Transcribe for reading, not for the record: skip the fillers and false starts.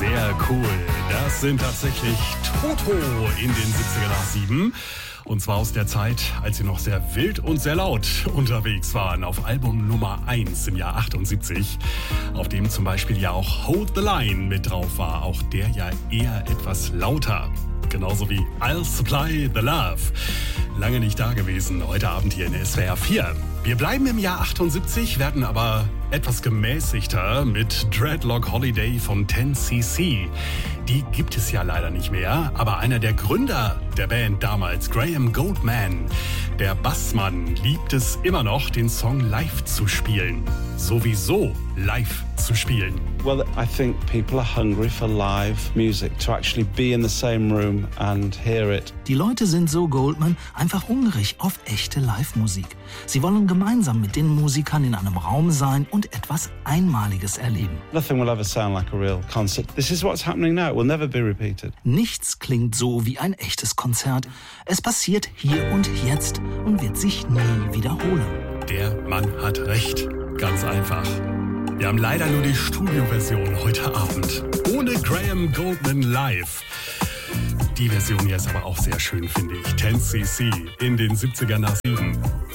Sehr cool. Das sind tatsächlich Toto in den 70er nach 7. Und zwar aus der Zeit, als sie noch sehr wild und sehr laut unterwegs waren. Auf Album Nummer 1 im Jahr 78, auf dem zum Beispiel ja auch Hold the Line mit drauf war. Auch der ja eher etwas lauter. Genauso wie I'll Supply the Love. Lange nicht da gewesen, heute Abend hier in SWR 4. Wir bleiben im Jahr 78, werden aber etwas gemäßigter mit Dreadlock Holiday von 10cc. Die gibt es ja leider nicht mehr, aber einer der Gründer der Band damals, Graham Goldman, der Bassmann, liebt es immer noch, den Song live zu spielen. Sowieso live zu spielen. Well, I think people are hungry for live music, to actually be in the same room and hear it. Die Leute sind, so Goldman, einfach hungrig auf echte Live-Musik. Sie wollen gemeinsam mit den Musikern in einem Raum sein und etwas Einmaliges erleben. Nothing will ever sound like a real concert. This is what's happening now. It will never be repeated. Nichts klingt so wie ein echtes Konzert. Es passiert hier und jetzt und wird sich nie wiederholen. Der Mann hat recht. Ganz einfach. Wir haben leider nur die Studioversion heute Abend. Ohne Graham Goldman live. Die Version hier ist aber auch sehr schön, finde ich. 10cc in den 70er nach 7.